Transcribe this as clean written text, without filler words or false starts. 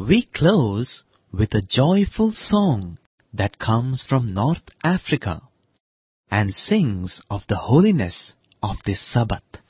We close with a joyful song that comes from North Africa and sings of the holiness of this Sabbath.